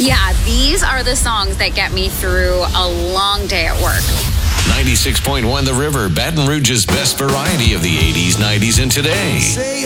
Yeah, these are the songs that get me through a long day at work. 96.1 The River, Baton Rouge's best variety of the 80s, 90s, and today.